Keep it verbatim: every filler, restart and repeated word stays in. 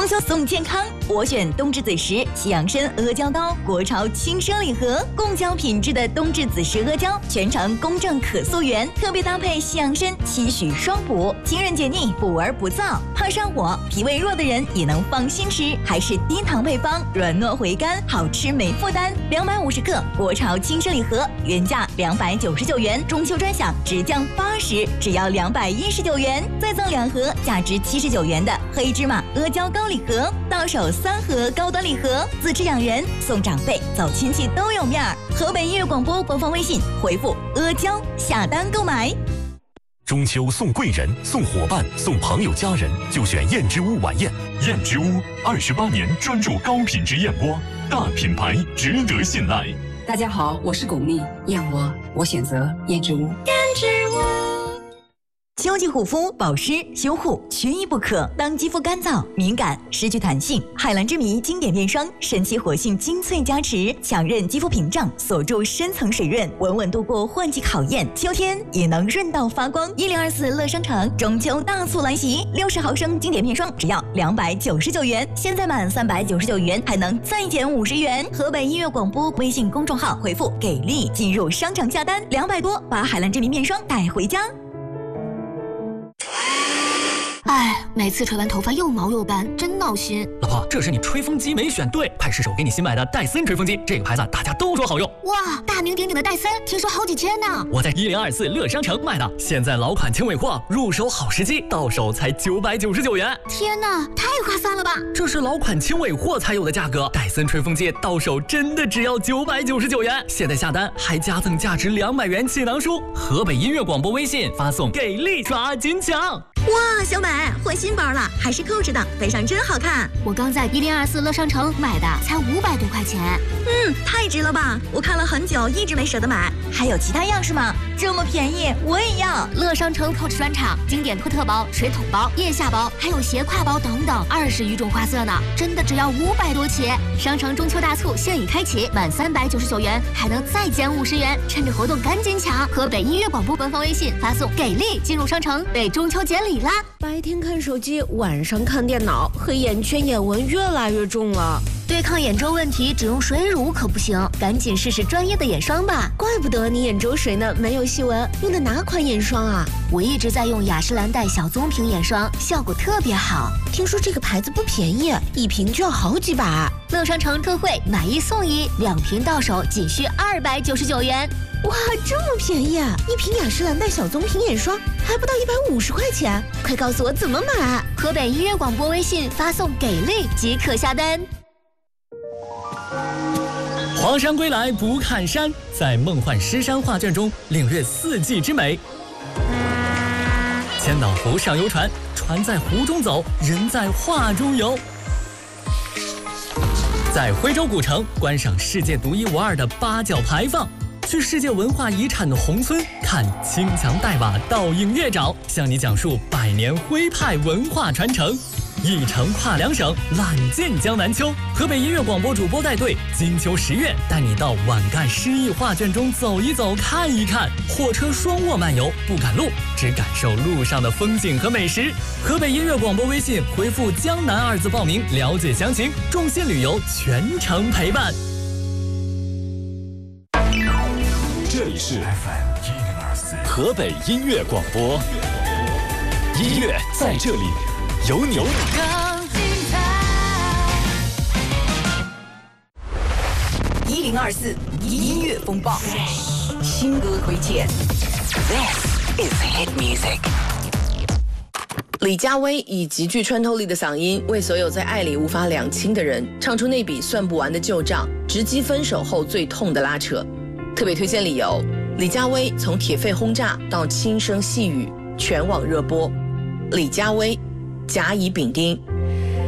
秋送健康，我选冬至子时西洋参阿胶糕，国潮轻奢礼盒，贡胶品质的冬至子时阿胶，全程公正可溯源，特别搭配西洋参，期许双补，清润解腻，补而不燥。怕上火、脾胃弱的人也能放心吃，还是低糖配方，软糯回甘，好吃没负担。两百五十克国潮轻奢礼盒，原价两百九十九元，中秋专享直降八十，只要两百一十九元，再赠两盒价值七十九元的黑芝麻阿胶糕礼盒，到手三盒高端礼盒，自制养人送长辈走亲戚都有面儿。河北音乐广播官方微信回复阿胶下单购买。 中秋送贵人、送伙伴、送朋友家人，就选燕之屋晚宴。燕之屋二十八年专注高品质燕窝，大品牌值得信赖。 大家好，我是巩俐，燕窝我选择燕之屋。 燕之屋。秋季护肤、保湿、修护缺一不可。当肌肤干燥、敏感、失去弹性，海蓝之谜经典面霜神奇活性精粹加持，强韧肌肤屏障，锁住深层水润，稳稳度过换季考验。秋天也能润到发光。一零二四乐商城中秋大促来袭，六十毫升经典面霜只要两百九十九元，现在满三百九十九元还能再减五十元。河北音乐广播微信公众号回复给力进入商城下单，两百多把海蓝之谜面霜带回家。 哎，每次吹完头发又毛又干，真闹心。 老婆，这是你吹风机没选对，快试手给你新买的戴森吹风机，这个牌子大家都说好用。 哇，大名鼎鼎的戴森，听说好几千呢。 我在一零二四乐商城买的，现在老款轻尾货，入手好时机，到手才九百九十九元。 天哪，太划算了吧！ 这是老款轻尾货才有的价格，戴森吹风机到手真的只要九百九十九元。现在下单还加赠价值两百元气囊书。河北音乐广播微信发送给力抓紧抢。 哇，小美换新包了，还是扣着的，背上真好看。 我刚在一零二四乐商城买的，才五百多块钱。 嗯，太值了吧！我看了很久，一直没舍得买。还有其他样式吗？这么便宜，我也要。 乐商城扣 o 专场，经典托特包、水桶包、腋下包，还有斜挎包等等，二十余种花色呢，真的只要五百多起。商城中秋大促现已开启，满三百九十九元还能再减五十元，趁着活动赶紧抢！河北音乐广播官方微信发送给力进入商城，为中秋节礼啦！ 白天看手机，晚上看电脑，黑眼圈、眼纹越来越重了。 对抗眼周问题，只用水乳可不行，赶紧试试专业的眼霜吧。 怪不得你眼周水呢，没有细纹。用的哪款眼霜啊？ 我一直在用雅诗兰黛小棕瓶眼霜，效果特别好。 听说这个牌子不便宜，一瓶就要好几百。 乐商城特惠，买一送一，两瓶到手仅需二百九十九元。 哇，这么便宜啊！一瓶雅诗兰黛小棕瓶眼霜还不到一百五十块钱，快告诉我怎么买！ 河北音乐广播微信发送给力即可下单。 黄山归来不看山，在梦幻诗山画卷中领略四季之美。千岛湖上游船，船在湖中走，人在画中游。在徽州古城观赏世界独一无二的八角牌坊，去世界文化遗产的宏村看青墙黛瓦倒影月沼，向你讲述百年徽派文化传承。一城跨两省，揽尽江南秋。河北音乐广播主播带队，金秋十月带你到皖赣诗意画卷中走一走，看一看。火车双卧漫游，不赶路，只感受路上的风景和美食。河北音乐广播微信回复“江南”二字报名，了解详情。众信旅游全程陪伴。 这里是 F M 一零二四河北音乐广播，音乐在这里。有你， 更精彩。一零二四音乐风暴，新歌推荐。This is hit music。 李佳薇以极具穿透力的嗓音，为所有在爱里无法两清的人，唱出那笔算不完的旧账，直击分手后最痛的拉扯。特别推荐理由：李佳薇从铁肺轰炸到轻声细语，全网热播。李佳薇。甲乙丙丁